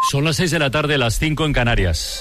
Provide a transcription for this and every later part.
Son las 6 de la tarde, las 5 en Canarias.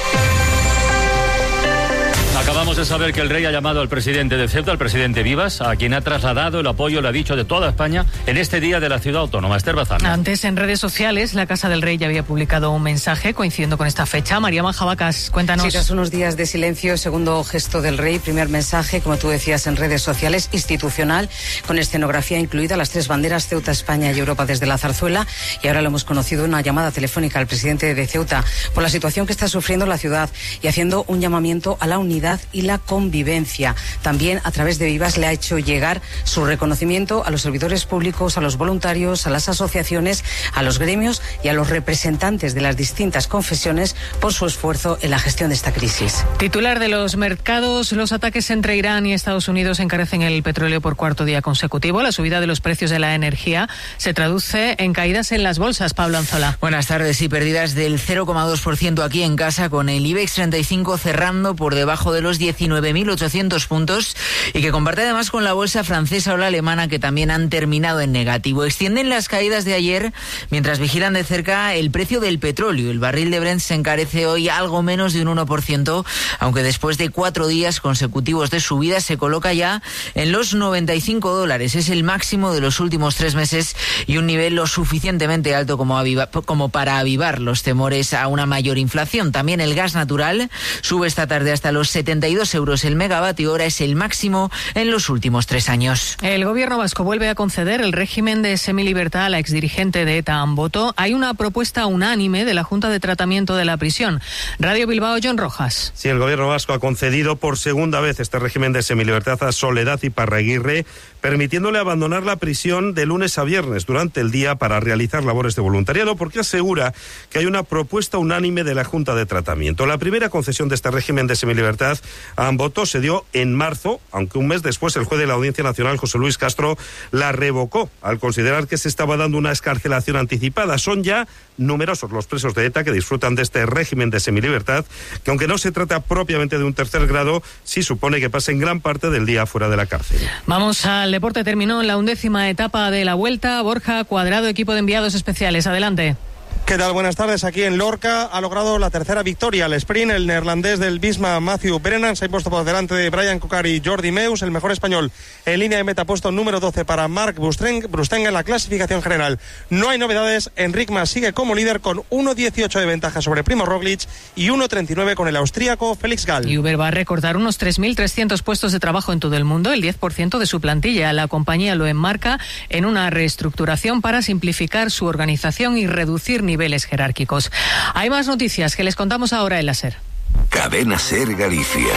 Acabamos de saber que el rey ha llamado al presidente de Ceuta, al presidente Vivas, a quien ha trasladado el apoyo, lo ha dicho, de toda España en este día de la ciudad autónoma. Esther Bazán. Antes, en redes sociales, la Casa del Rey ya había publicado un mensaje coincidiendo con esta fecha. María Majabacas, cuéntanos. Sí, tras unos días de silencio, segundo gesto del rey, primer mensaje, como tú decías, en redes sociales, institucional, con escenografía incluida, las 3 banderas, Ceuta, España y Europa desde la zarzuela. Y ahora lo hemos conocido, una llamada telefónica al presidente de Ceuta por la situación que está sufriendo la ciudad y haciendo un llamamiento a la unidad y la convivencia. También a través de Vivas le ha hecho llegar su reconocimiento a los servidores públicos, a los voluntarios, a las asociaciones, a los gremios y a los representantes de las distintas confesiones por su esfuerzo en la gestión de esta crisis. Titular de los mercados: los ataques entre Irán y Estados Unidos encarecen el petróleo por cuarto día consecutivo. La subida de los precios de la energía se traduce en caídas en las bolsas. Pablo Anzola. Buenas tardes. Y pérdidas del 0,2% aquí en casa, con el IBEX 35 cerrando por debajo de los 19.800 puntos y que comparte además con la bolsa francesa o la alemana, que también han terminado en negativo. Extienden las caídas de ayer mientras vigilan de cerca el precio del petróleo. El barril de Brent se encarece hoy algo menos de un 1%, aunque después de 4 días consecutivos de subida se coloca ya en los $95. Es el máximo de los últimos 3 meses y un nivel lo suficientemente alto como para avivar los temores a una mayor inflación. También el gas natural sube esta tarde hasta los 72 euros el megavatio hora, es el máximo en los últimos 3 años. El gobierno vasco vuelve a conceder el régimen de semilibertad a la exdirigente de ETA, Amboto. Hay una propuesta unánime de la Junta de Tratamiento de la Prisión. Radio Bilbao, John Rojas. Sí, el gobierno vasco ha concedido por segunda vez este régimen de semilibertad a Soledad Iparraguirre, permitiéndole abandonar la prisión de lunes a viernes durante el día para realizar labores de voluntariado, porque asegura que hay una propuesta unánime de la Junta de Tratamiento. La primera concesión de este régimen de semilibertad a Amboto se dio en marzo, aunque un mes después el juez de la Audiencia Nacional, José Luis Castro, la revocó al considerar que se estaba dando una excarcelación anticipada. Son ya numerosos los presos de ETA que disfrutan de este régimen de semilibertad, que aunque no se trata propiamente de un tercer grado, sí supone que pasen gran parte del día fuera de la cárcel. Vamos al deporte. Terminó la 11ª etapa de la Vuelta. Borja Cuadrado, equipo de enviados especiales. Adelante. ¿Qué tal? Buenas tardes. Aquí en Lorca ha logrado la tercera victoria al sprint. El neerlandés del Visma, Matthew Brennan, se ha impuesto por delante de Brian Cocard y Jordi Meus. El mejor español en línea de meta, puesto número 12 para Marc Brusteng en la clasificación general. No hay novedades. Enric Mas sigue como líder con 1.18 de ventaja sobre Primo Roglic y 1.39 con el austríaco Felix Gall. Y Uber va a recortar unos 3.300 puestos de trabajo en todo el mundo, el 10% de su plantilla. La compañía lo enmarca en una reestructuración para simplificar su organización y reducir niveles jerárquicos. Hay más noticias que les contamos ahora en la SER. Cadena SER Galicia.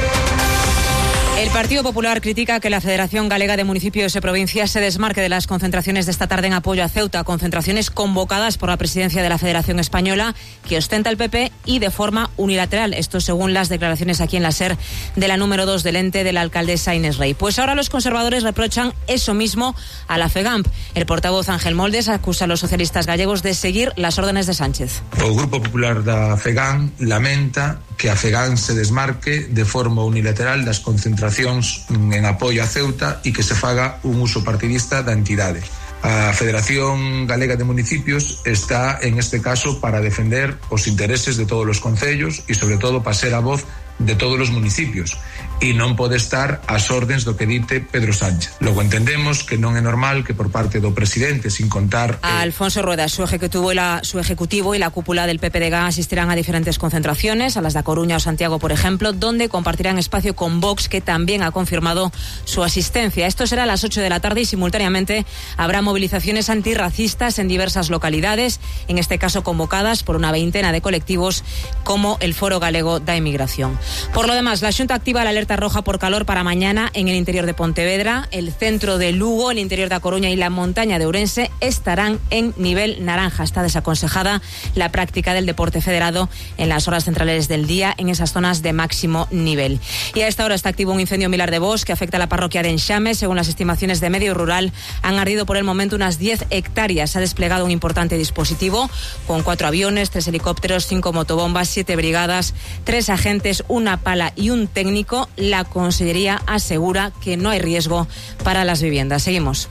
El Partido Popular critica que la Federación Galega de Municipios y Provincias se desmarque de las concentraciones de esta tarde en apoyo a Ceuta, concentraciones convocadas por la presidencia de la Federación Española, que ostenta el PP, y de forma unilateral. Esto según las declaraciones aquí en la SER de la número 2 del ente de la alcaldesa Inés Rey. Pues ahora los conservadores reprochan eso mismo a la FEGAMP. El portavoz Ángel Moldes acusa a los socialistas gallegos de seguir las órdenes de Sánchez. O Grupo Popular da FEGAMP lamenta que a FEGAMP se desmarque de forma unilateral das concentracións en apoio a Ceuta e que se faga un uso partidista da entidade. A Federación Galega de Municipios está, en este caso, para defender os intereses de todos os concellos e, sobre todo, para ser a voz de todos os municipios, e non pode estar ás órdenes do que dite Pedro Sánchez. Logo entendemos que non é normal que por parte do presidente, sin contar... A Alfonso Rueda, su ejecutivo y la cúpula del PPDG asistirán a diferentes concentraciones, a las de A Coruña o Santiago, por ejemplo, donde compartirán espacio con Vox, que también ha confirmado su asistencia. Esto será a las 8 de la tarde y simultáneamente habrá movilizaciones antirracistas en diversas localidades, en este caso convocadas por una veintena de colectivos como el Foro Galego da Emigración. Por lo demás, la Xunta activa la alerta roja por calor para mañana en el interior de Pontevedra, el centro de Lugo, el interior de A Coruña y la montaña de Ourense estarán en nivel naranja. Está desaconsejada la práctica del deporte federado en las horas centrales del día en esas zonas de máximo nivel. Y a esta hora está activo un incendio en Vilar de Bos que afecta a la parroquia de Enxame. Según las estimaciones de Medio Rural, han ardido por el momento unas 10 hectáreas. Se ha desplegado un importante dispositivo con 4 aviones, 3 helicópteros, 5 motobombas, 7 brigadas, 3 agentes, una pala y un técnico. La Consellería asegura que no hay riesgo para las viviendas. Seguimos.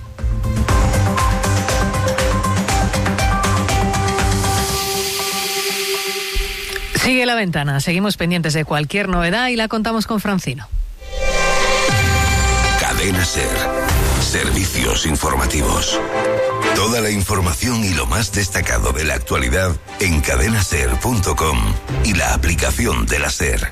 Sigue La Ventana. Seguimos pendientes de cualquier novedad y la contamos con Francino. Cadena SER. Servicios informativos. Toda la información y lo más destacado de la actualidad en cadenaser.com y la aplicación de la SER.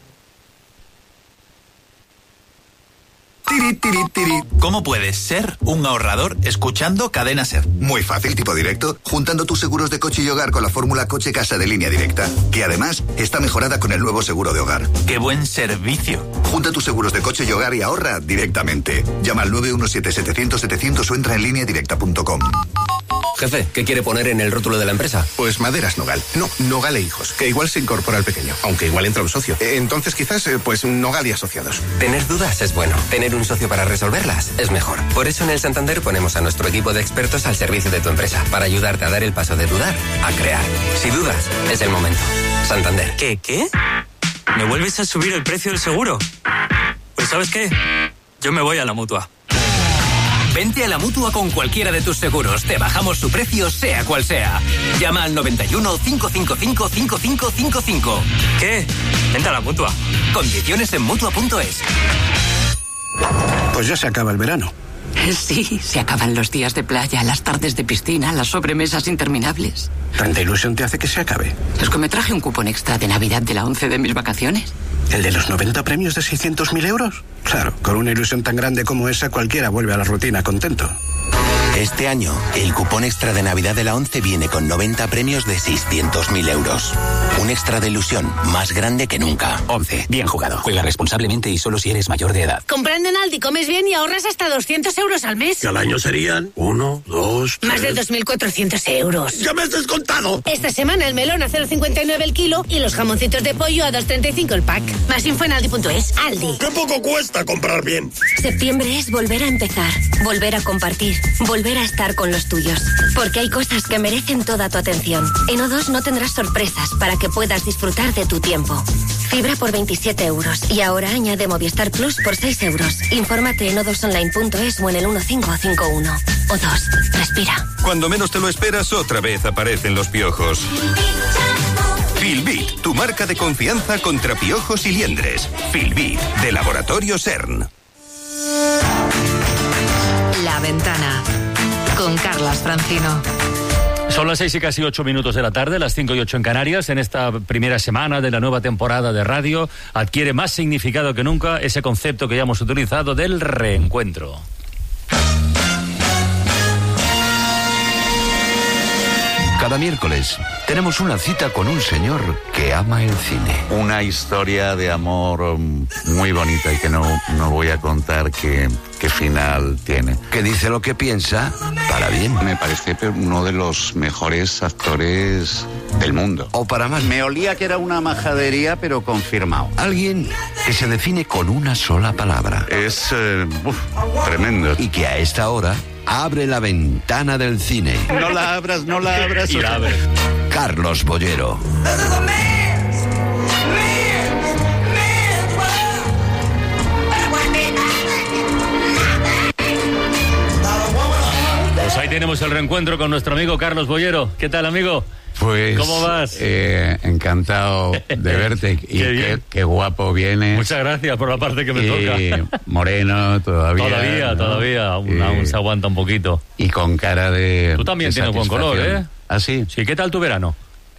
¿Cómo puedes ser un ahorrador escuchando Cadena SER? Muy fácil, tipo directo, juntando tus seguros de coche y hogar con la fórmula Coche Casa de Línea Directa, que además está mejorada con el nuevo seguro de hogar. ¡Qué buen servicio! Junta tus seguros de coche y hogar y ahorra directamente. Llama al 917-700-700 o entra en lineadirecta.com. Jefe, ¿qué quiere poner en el rótulo de la empresa? Pues Maderas Nogal. No, Nogal e Hijos, que igual se incorpora al pequeño, aunque igual entra un socio. Entonces quizás, pues Nogal y Asociados. Tener dudas es bueno. Tener un socio para resolverlas es mejor. Por eso en el Santander ponemos a nuestro equipo de expertos al servicio de tu empresa, para ayudarte a dar el paso de dudar a crear. Si dudas, es el momento. Santander. ¿Qué? ¿Me vuelves a subir el precio del seguro? Pues ¿sabes qué? Yo me voy a la Mutua. Vente a la Mutua con cualquiera de tus seguros. Te bajamos su precio, sea cual sea. Llama al 91 555 5555. ¿Qué? Vente a la Mutua. Condiciones en Mutua.es. Pues ya se acaba el verano. Sí, se acaban los días de playa, las tardes de piscina, las sobremesas interminables. ¿Tanta ilusión te hace que se acabe? Es que me traje un cupón extra de Navidad de la 11 de mis vacaciones. ¿El de los 90 premios de 600.000 euros? Claro, con una ilusión tan grande como esa, cualquiera vuelve a la rutina contento. Este año, el cupón extra de Navidad de la 11 viene con 90 premios de 600.000 euros. Un extra de ilusión más grande que nunca. 11. Bien jugado. Juega responsablemente y solo si eres mayor de edad. Comprando en Aldi comes bien y ahorras hasta 200 euros al mes. Que al año serían 1, 2, 3... Más de 2.400 euros. ¡Ya me has descontado! Esta semana el melón a 0,59 el kilo y los jamoncitos de pollo a 2,35 el pack. Más info en Aldi.es. Aldi. ¡Qué poco cuesta comprar bien! Septiembre es volver a empezar, volver a compartir, volver a estar con los tuyos. Porque hay cosas que merecen toda tu atención. En O2 no tendrás sorpresas para que puedas disfrutar de tu tiempo. Fibra por 27 euros. Y ahora añade Movistar Plus por 6 euros. Infórmate en o2online.es o en el 1551. O2. Respira. Cuando menos te lo esperas, otra vez aparecen los piojos. Filbit, tu marca de confianza contra piojos y liendres. Filbit, de Laboratorio CERN. La Ventana, con Carlas Francino. Son las 6 y casi 8 minutos de la tarde, las 5 y 8 en Canarias. En esta primera semana de la nueva temporada de radio adquiere más significado que nunca ese concepto que ya hemos utilizado del reencuentro. Cada miércoles tenemos una cita con un señor que ama el cine. Una historia de amor muy bonita y que no voy a contar qué final tiene. Que dice lo que piensa para bien. Me parece uno de los mejores actores del mundo. O para mal. Me olía que era una majadería, pero confirmado. Alguien que se define con una sola palabra. Es tremendo. Y que a esta hora abre la ventana del cine. No la abras. Y la abre. Carlos Bollero. Pues ahí tenemos el reencuentro con nuestro amigo Carlos Bollero. ¿Qué tal, amigo? Pues, ¿cómo vas? Encantado de verte y qué guapo vienes. Muchas gracias por la parte que me toca. Moreno todavía. Todavía, aún se aguanta un poquito. Y con cara de... Tú también tienes buen color, ¿eh? ¿Ah, sí? Sí, ¿qué tal tu verano?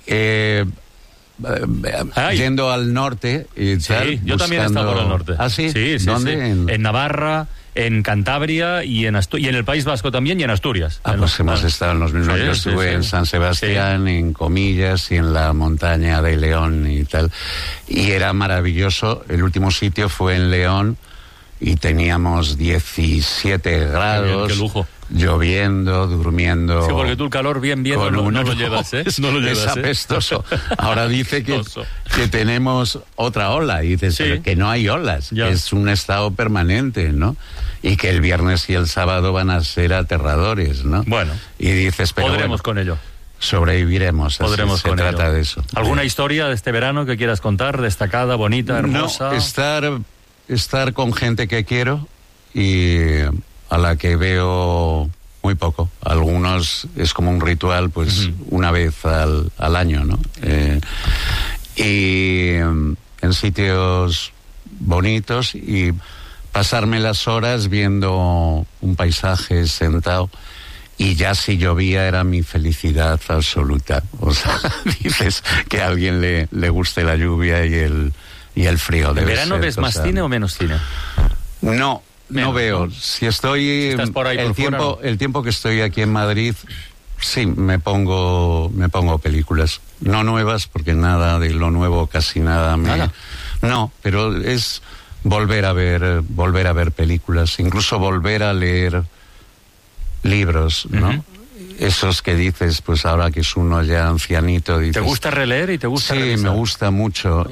Yendo al norte y tal. Sí, yo también he estado por el norte. ¿Ah, sí? Sí. ¿Dónde? Sí. En Navarra, en Cantabria y en el País Vasco también y en Asturias. Pues hemos estado en los mismos. Yo estuve en San Sebastián, en Comillas y en la montaña de León y tal. Y era maravilloso. El último sitio fue en León y teníamos 17 grados. Qué lujo. Lloviendo, durmiendo. Sí, porque tú el calor bien no lo llevas, ¿eh? No lo llevas, es apestoso. Ahora dice que tenemos otra ola. Y dices, pero que no hay olas. Que es un estado permanente, ¿no? Y que el viernes y el sábado van a ser aterradores, ¿no? Bueno. Y dices, pero podremos con ello. Sobreviviremos. Podremos se trata de eso. ¿Alguna historia de este verano que quieras contar? Destacada, bonita, hermosa. No, estar con gente que quiero y a la que veo muy poco. Algunos es como un ritual, pues una vez al año, ¿no? y en sitios bonitos y pasarme las horas viendo un paisaje sentado. Y ya si llovía era mi felicidad absoluta. O sea, dices que a alguien le guste la lluvia y el frío. ¿En verano ves más cine o menos cine? No veo. Si estoy... estás por ahí por fuera, ¿no? El tiempo que estoy aquí en Madrid, sí, me pongo películas. No nuevas, porque nada de lo nuevo, casi nada. No, pero es volver a ver películas, incluso volver a leer libros, ¿no? Uh-huh. Esos que dices, pues ahora que es uno ya ancianito, dices... ¿Te gusta releer y te gusta revisar? Sí, me gusta mucho.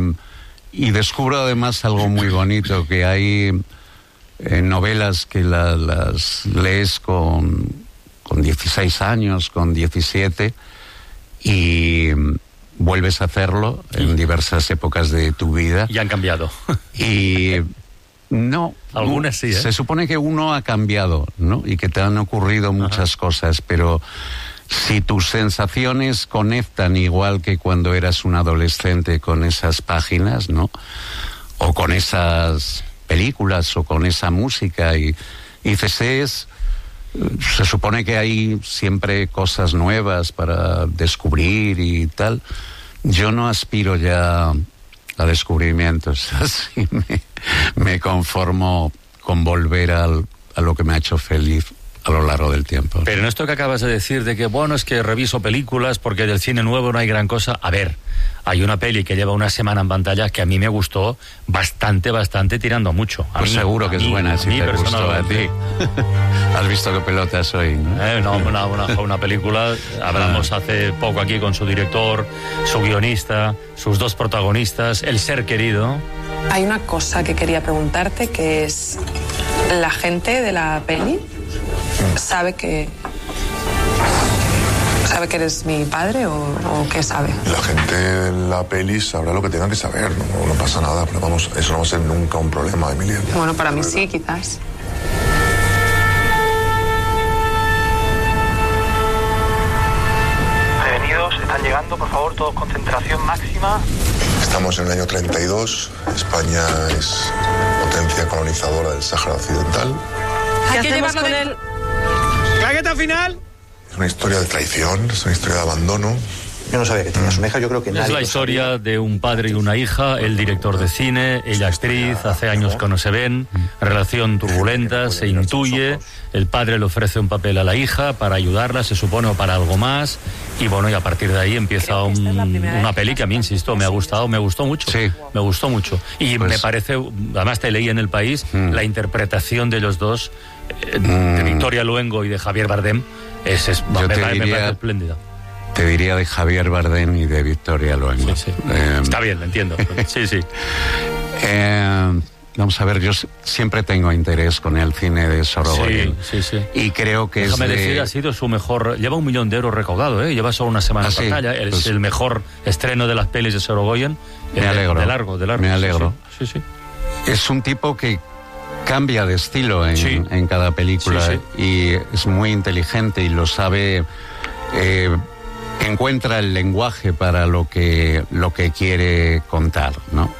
Y descubro además algo muy bonito, que hay novelas que las lees con 16 años, con 17, y vuelves a hacerlo en diversas épocas de tu vida. Y han cambiado. Y... No. Algunas sí, ¿eh? Se supone que uno ha cambiado, ¿no? Y que te han ocurrido muchas cosas, pero si tus sensaciones conectan igual que cuando eras un adolescente con esas páginas, ¿no? O con esas películas o con esa música y dices, se supone que hay siempre cosas nuevas para descubrir y tal. Yo no aspiro ya a descubrimientos, así me conformo con volver a lo que me ha hecho feliz a lo largo del tiempo. Pero en esto que acabas de decir de que, bueno, es que reviso películas porque del cine nuevo no hay gran cosa. A ver, hay una peli que lleva una semana en pantalla que a mí me gustó bastante, tirando a mucho. Pues seguro que es buena, si te gustó a ti. ¿Has visto qué pelotas hoy? No, una película, hablamos hace poco aquí con su director, su guionista, sus dos protagonistas, El ser querido. Hay una cosa que quería preguntarte, que es, ¿la gente de la peli sabe que eres mi padre o qué sabe? La gente de la peli sabrá lo que tenga que saber, no pasa nada, pero vamos, eso no va a ser nunca un problema, Emilia. Bueno, para mí sí, quizás. Prevenidos, están llegando, por favor, todos concentración máxima. Estamos en el año 32, España es potencia colonizadora del Sáhara Occidental. ¿Qué hacemos con él? ¿Claqueta final? Es una historia de traición, es una historia de abandono. Yo no sabía que tenías una hija, yo creo que nadie. Es la historia de un padre y una hija, el director de cine, ella actriz, hace años que no se ven, relación turbulenta, se intuye, el padre le ofrece un papel a la hija para ayudarla, se supone, o para algo más, y bueno, y a partir de ahí empieza una peli que a mí, insisto, me gustó mucho. Sí. Me gustó mucho. Y pues, me parece, además te leí en El País, la interpretación de los dos, de Victoria Luengo y de Javier Bardem, me parece espléndida. Te diría de Javier Bardem y de Victoria Luengo. Sí. Está bien, lo entiendo. Sí. Vamos a ver, yo siempre tengo interés con el cine de Sorogoyen. Sí. Y creo que Déjame decir, ha sido su mejor... Lleva 1 millón de euros recaudado, ¿eh? Lleva solo una semana en pantalla. Es pues, el mejor estreno de las pelis de Sorogoyen. Me alegro. De largo. Me alegro. Sí. Es un tipo que cambia de estilo en cada película. Sí. Y es muy inteligente y lo sabe... encuentra el lenguaje para lo que quiere contar, ¿no?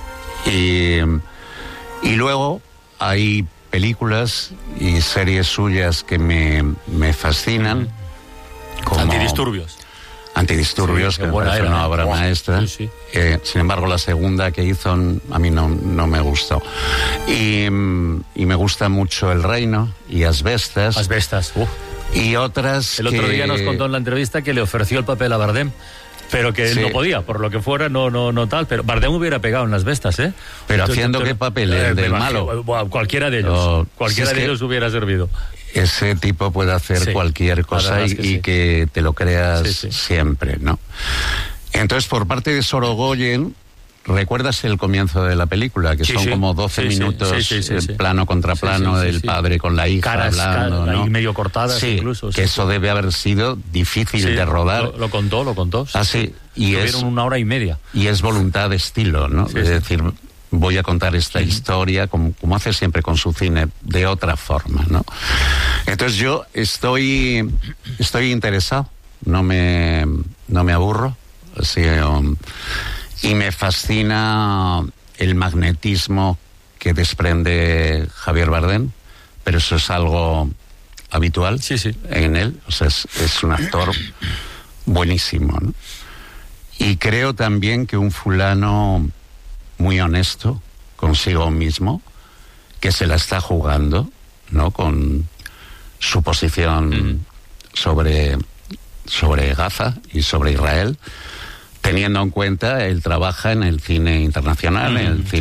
Y luego hay películas y series suyas que me fascinan. Como Antidisturbios, que me parece una obra maestra. Sí. Sin embargo, la segunda que hizo a mí no me gustó. Y me gusta mucho El Reino y Asbestas. Y otras El otro día nos contó en la entrevista que le ofreció el papel a Bardem, pero que él no podía, por lo que fuera, no tal. Pero Bardem hubiera pegado en Las Bestas, ¿eh? Pero haciendo qué papel, el del malo. Cualquiera de ellos. Cualquiera de ellos hubiera servido. Ese tipo puede hacer cualquier cosa y que te lo creas siempre, ¿no? Entonces, por parte de Sorogoyen, ¿recuerdas el comienzo de la película? Que son como 12 minutos, plano contra plano, del padre con la hija hablando, ¿no? Ahí medio cortadas incluso. Que eso debe haber sido difícil de rodar. Lo contó. Sí. Y tuvieron 1 hora y media. Y es voluntad de estilo, ¿no? Es decir, voy a contar esta historia, como hace siempre con su cine, de otra forma, ¿no? Entonces yo estoy interesado, no me aburro, así, Y me fascina el magnetismo que desprende Javier Bardem, pero eso es algo habitual en él. O sea, es un actor buenísimo, ¿no? Y creo también que un fulano muy honesto consigo mismo, que se la está jugando, ¿no? Con su posición sobre Gaza y sobre Israel, teniendo en cuenta él trabaja en el cine internacional, en el cine